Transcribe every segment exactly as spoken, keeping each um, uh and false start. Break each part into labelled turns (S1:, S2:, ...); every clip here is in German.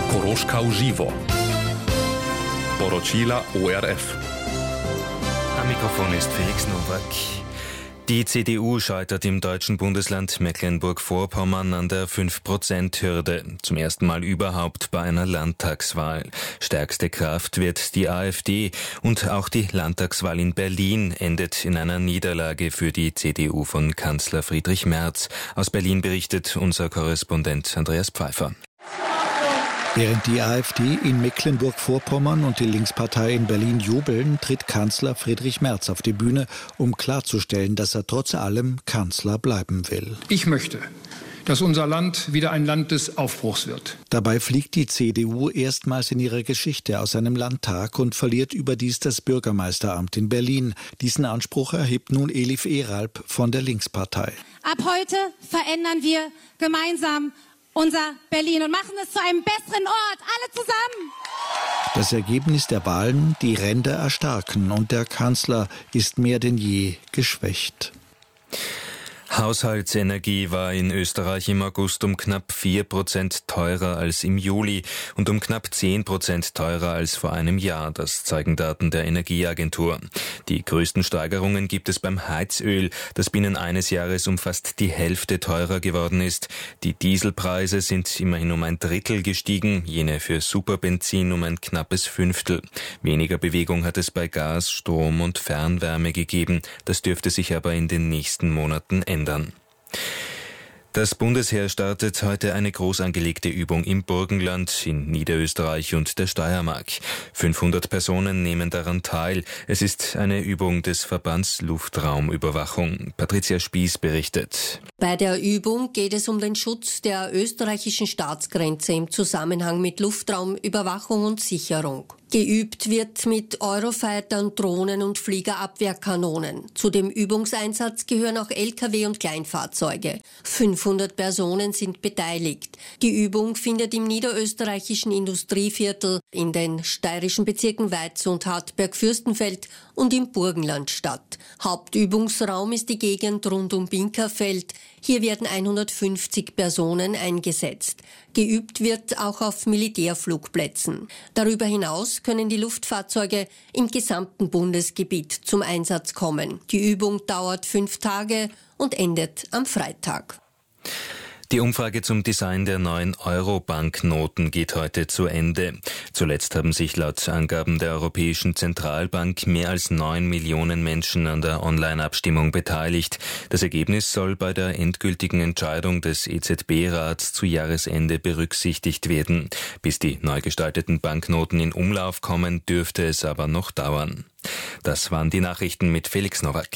S1: Koroška v živo. Poročila O R F.
S2: Am Mikrofon ist Felix Nowak. Die C D U scheitert im deutschen Bundesland Mecklenburg-Vorpommern an der fünf Prozent Hürde. Zum ersten Mal überhaupt bei einer Landtagswahl. Stärkste Kraft wird die AfD und auch die Landtagswahl in Berlin endet in einer Niederlage für die C D U von Kanzler Friedrich Merz. Aus Berlin berichtet unser Korrespondent Andreas Pfeiffer.
S3: Während die AfD in Mecklenburg-Vorpommern und die Linkspartei in Berlin jubeln, tritt Kanzler Friedrich Merz auf die Bühne, um klarzustellen, dass er trotz allem Kanzler bleiben will.
S4: Ich möchte, dass unser Land wieder ein Land des Aufbruchs wird.
S3: Dabei fliegt die C D U erstmals in ihrer Geschichte aus einem Landtag und verliert überdies das Bürgermeisteramt in Berlin. Diesen Anspruch erhebt nun Elif Eralp von der Linkspartei.
S5: Ab heute verändern wir gemeinsam unser Berlin und machen es zu einem besseren Ort, alle zusammen.
S3: Das Ergebnis der Wahlen, die Ränder erstarken und der Kanzler ist mehr denn je geschwächt.
S2: Haushaltsenergie war in Österreich im August um knapp vier Prozent teurer als im Juli und um knapp zehn Prozent teurer als vor einem Jahr. Das zeigen Daten der Energieagentur. Die größten Steigerungen gibt es beim Heizöl, das binnen eines Jahres um fast die Hälfte teurer geworden ist. Die Dieselpreise sind immerhin um ein Drittel gestiegen, jene für Superbenzin um ein knappes Fünftel. Weniger Bewegung hat es bei Gas, Strom und Fernwärme gegeben. Das dürfte sich aber in den nächsten Monaten ändern. Das Bundesheer startet heute eine groß angelegte Übung im Burgenland, in Niederösterreich und der Steiermark. fünfhundert Personen nehmen daran teil. Es ist eine Übung des Verbands Luftraumüberwachung. Patricia Spieß berichtet.
S6: Bei der Übung geht es um den Schutz der österreichischen Staatsgrenze im Zusammenhang mit Luftraumüberwachung und Sicherung. Geübt wird mit Eurofightern, Drohnen und Fliegerabwehrkanonen. Zu dem Übungseinsatz gehören auch L K W und Kleinfahrzeuge. fünfhundert Personen sind beteiligt. Die Übung findet im niederösterreichischen Industrieviertel, in den steirischen Bezirken Weiz und Hartberg-Fürstenfeld und im Burgenland statt. Hauptübungsraum ist die Gegend rund um Binkerfeld. Hier werden hundertfünfzig Personen eingesetzt. Geübt wird auch auf Militärflugplätzen. Darüber hinaus können die Luftfahrzeuge im gesamten Bundesgebiet zum Einsatz kommen. Die Übung dauert fünf Tage und endet am Freitag.
S2: Die Umfrage zum Design der neuen Euro-Banknoten geht heute zu Ende. Zuletzt haben sich laut Angaben der Europäischen Zentralbank mehr als neun Millionen Menschen an der Online-Abstimmung beteiligt. Das Ergebnis soll bei der endgültigen Entscheidung des E Z B-Rats zu Jahresende berücksichtigt werden. Bis die neu gestalteten Banknoten in Umlauf kommen, dürfte es aber noch dauern. Das waren die Nachrichten mit Felix Nowak.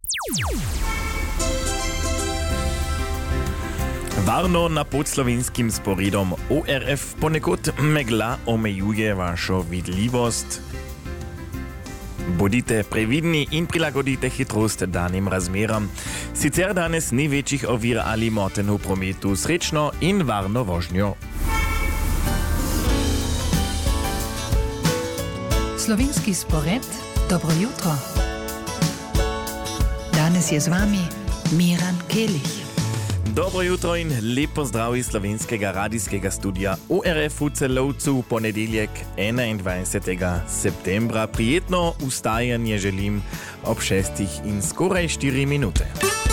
S7: Varno na podslovinskim sporedom O R F ponekod megla omejuje vašo vidljivost. Bodite previdni in prilagodite hitrost danim razmeram. Sicer danes ni večjih ovir ali motenj v prometu. Srečno in varno vožnjo.
S8: Slovenski spored, dobro jutro. Danes je z vami Miran Kelić.
S7: Dobro jutro in lepo zdrav iz slovenskega radijskega studia O R F v Celovcu v ponedeljek enaindvajsetega septembra. Prijetno vstajanje želim ob šestih in skoraj štiri minute.